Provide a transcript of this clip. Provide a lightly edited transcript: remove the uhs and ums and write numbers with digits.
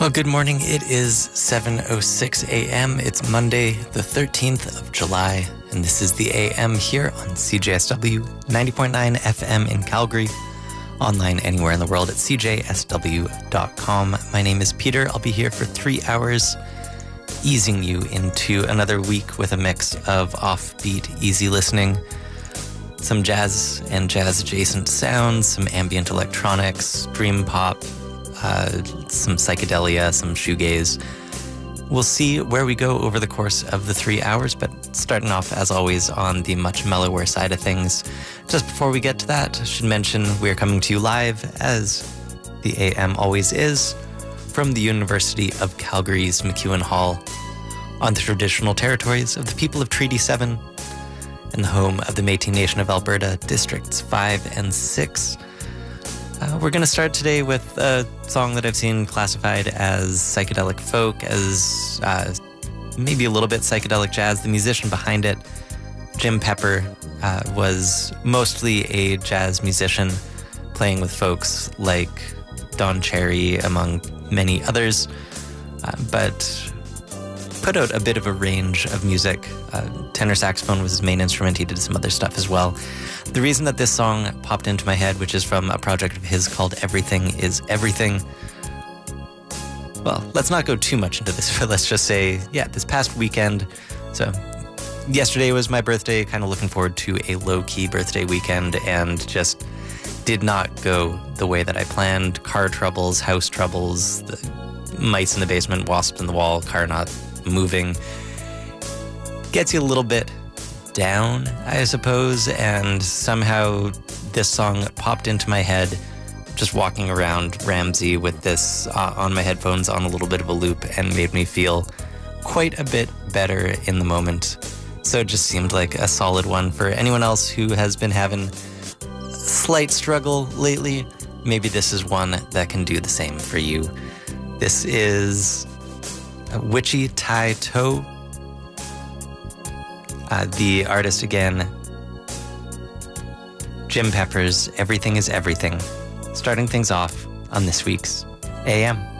Well, good morning. It is 7:06 a.m. It's Monday, the 13th of July, and this is the AM here on CJSW 90.9 FM in Calgary, online anywhere in the world at cjsw.com. My name is Peter. I'll be here for 3 hours, easing you into another week with a mix of offbeat, easy listening, some jazz and jazz-adjacent sounds, some ambient electronics, dream pop, some psychedelia, some shoegaze. We'll see where we go over the course of the 3 hours, but starting off, as always, on the much mellower side of things. Just before we get to that, I should mention we're coming to you live, as the AM always is, from the University of Calgary's MacEwan Hall, on the traditional territories of the people of Treaty 7, and the home of the Métis Nation of Alberta, Districts 5 and 6. We're going to start today with a song that I've seen classified as psychedelic folk, as maybe a little bit psychedelic jazz. The musician behind it, Jim Pepper, was mostly a jazz musician, playing with folks like Don Cherry, among many others, but put out a bit of a range of music. Tenor saxophone was his main instrument. He did some other stuff as well. The reason that this song popped into my head, which is from a project of his called Everything is Everything. Well, let's not go too much into this, but let's just say, this past weekend. So yesterday was my birthday, kind of looking forward to a low-key birthday weekend, and just did not go the way that I planned. Car troubles, house troubles, the mice in the basement, wasps in the wall, car not moving. Gets you a little bit down, I suppose, and somehow this song popped into my head just walking around Ramsey with this on my headphones on a little bit of a loop, and made me feel quite a bit better in the moment. So it just seemed like a solid one for anyone else who has been having a slight struggle lately. Maybe this is one that can do the same for you. This is Witchy Tai To. The artist again, Jim Pepper's Everything is Everything, starting things off on this week's AM.